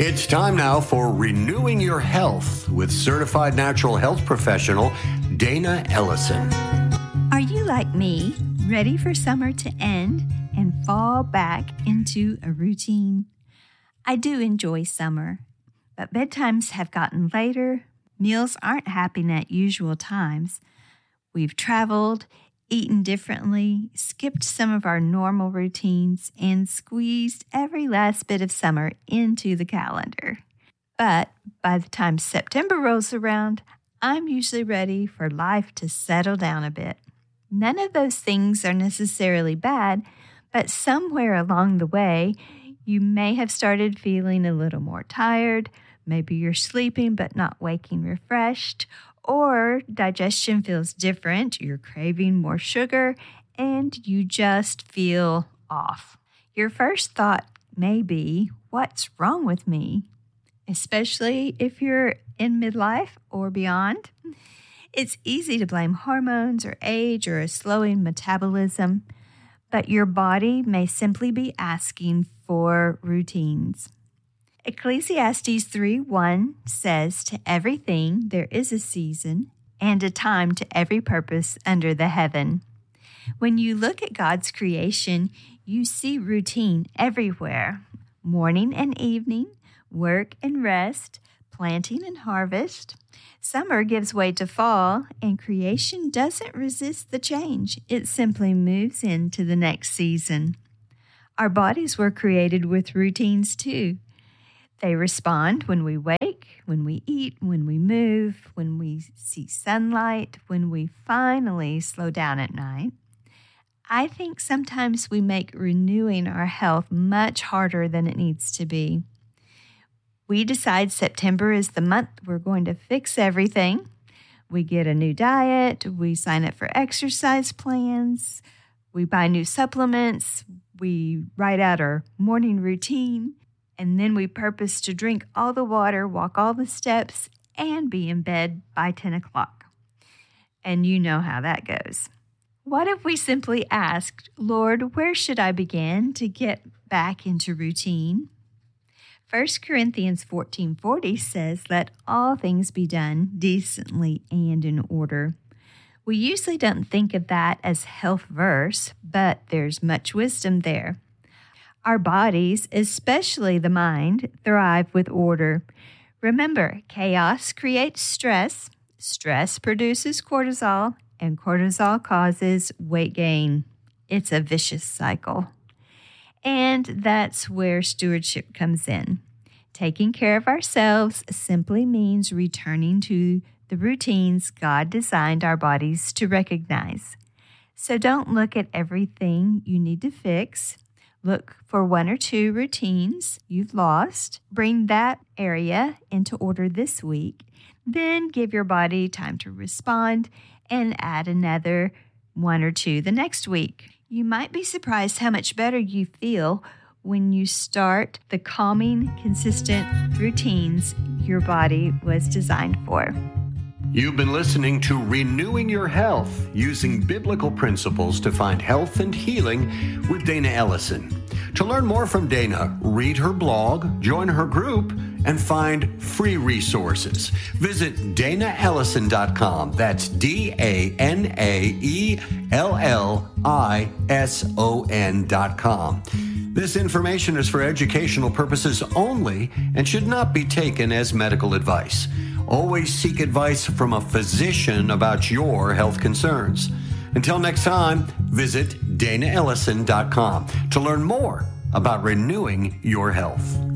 It's time now for Renewing Your Health with certified natural health professional Dana Ellison. Are you like me, ready for summer to end and fall back into a routine? I do enjoy summer, but bedtimes have gotten later. Meals aren't happening at usual times. We've traveled, eaten differently, skipped some of our normal routines, and squeezed every last bit of summer into the calendar. But by the time September rolls around, I'm usually ready for life to settle down a bit. None of those things are necessarily bad, but somewhere along the way, you may have started feeling a little more tired. Maybe you're sleeping but not waking refreshed, or digestion feels different, you're craving more sugar, and you just feel off. Your first thought may be, what's wrong with me? Especially if you're in midlife or beyond. It's easy to blame hormones or age or a slowing metabolism, but your body may simply be asking for routines. Ecclesiastes 3:1 says, "To everything there is a season and a time to every purpose under the heaven." When you look at God's creation, you see routine everywhere. Morning and evening, work and rest, planting and harvest. Summer gives way to fall, and creation doesn't resist the change. It simply moves into the next season. Our bodies were created with routines too. They respond when we wake, when we eat, when we move, when we see sunlight, when we finally slow down at night. I think sometimes we make renewing our health much harder than it needs to be. We decide September is the month we're going to fix everything. We get a new diet, we sign up for exercise plans, we buy new supplements, we write out our morning routine, and then we purpose to drink all the water, walk all the steps, and be in bed by 10 o'clock. And you know how that goes. What if we simply asked, Lord, where should I begin to get back into routine? 1 Corinthians 14:40 says, "Let all things be done decently and in order." We usually don't think of that as health verse, but there's much wisdom there. Our bodies, especially the mind, thrive with order. Remember, chaos creates stress, stress produces cortisol, and cortisol causes weight gain. It's a vicious cycle. And that's where stewardship comes in. Taking care of ourselves simply means returning to the routines God designed our bodies to recognize. So don't look at everything you need to fix. Look for one or two routines you've lost. Bring that area into order this week. Then give your body time to respond and add another one or two the next week. You might be surprised how much better you feel when you start the calming, consistent routines your body was designed for. You've been listening to Renewing Your Health, using biblical principles to find health and healing with Dana Ellison. To learn more from Dana, read her blog, join her group, and find free resources. Visit DanaEllison.com. That's DanaEllison.com. This information is for educational purposes only and should not be taken as medical advice. Always seek advice from a physician about your health concerns. Until next time, visit DanaEllison.com to learn more about renewing your health.